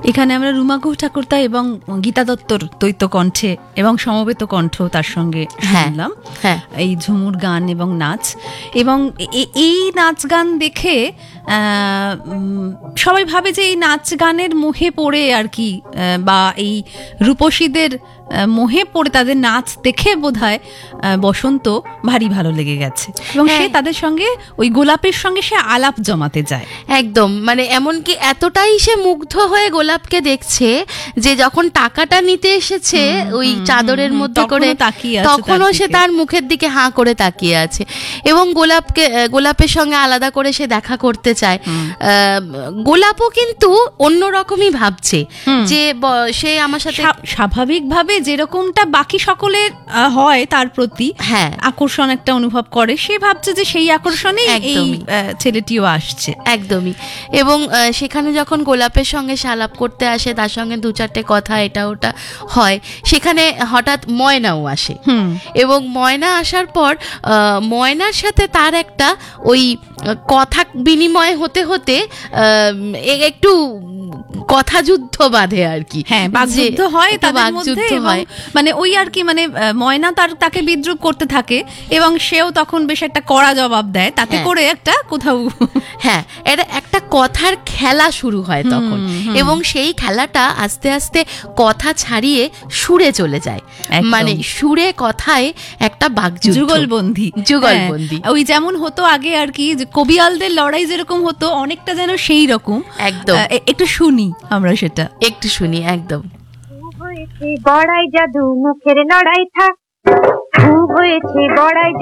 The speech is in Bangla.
এখানে আমরা রুমা গুহ ঠাকুরতা এবং গীতা দত্তর দ্বৈত কণ্ঠে এবং সমবেত কণ্ঠ তার সঙ্গে শুনলাম এই ঝুমুর গান এবং নাচ। এবং এই নাচ গান দেখে সবাই ভাবে যে এই নাচ গানের মোহে পড়ে আর কি, বা এই রূপসীদের মোহে পড়ে তাদের নাচ দেখে বোধহয় বসন্ত ভারী ভালো লেগে গেছে এবং সে তাদের সঙ্গে ওই গোলাপের সঙ্গে সে আলাপ জমাতে যায়। একদম, মানে এমনকি এতটাই সে মুগ্ধ হয়ে গোলাপকে দেখছে যে যখন টাকাটা নিতে এসেছে ওই চাদরের মধ্যে করে তখনও সে তার মুখের দিকে হাঁ করে তাকিয়ে আছে এবং গোলাপের সঙ্গে আলাদা করে সে দেখা করতে চায়। গোলাপও কিন্তু অন্যরকমই ভাবছে যে সে আমার সাথে স্বাভাবিকভাবে যেরকমটা বাকি সকলের হয় তার প্রতি আকর্ষণ একটা অনুভব করে, সে ভাবছে যে সেই আকর্ষণে এই ছেলেটিও আসছে। একদমই। এবং সেখানে যখন গোলাপের সঙ্গে সালাপ করতে আসে, তার সঙ্গে দু চারটে কথা এটা ওটা হয়, সেখানে হঠাৎ ময়নাও আসে এবং ময়না আসার পর ময়নার সাথে তার একটা ওই কথা বিনিময় হতে হতে একটু কথা যুদ্ধ বাঁধে আর কি। বাকযুদ্ধ হয় তাদের মধ্যে, মানে ওই আর কি, মানে ময়না তাকে বিদ্রুপ করতে থাকে এবং সেও তখন বেশ একটা কড়া জবাব দেয়, তাতে করে একটা কোথাও এটা একটা কথার খেলা শুরু হয় তখন। এবং সেই খেলাটা আস্তে আস্তে কথা ছাড়িয়ে সুরে চলে যায়, মানে সুরে কথায় একটা বাকযুদ্ধ, যুগলবন্দি। ওই যেমন হতো আগে আর কি, যে কবিয়ালদের লড়াই যেরকম হতো অনেকটা যেন সেই রকম। একদম, একটু শুনি আমরা, সেটা একটু শুনি। একদম। বড়াই জাদু মুখের লড়াই থাক, খুব হয়েছে বড়াই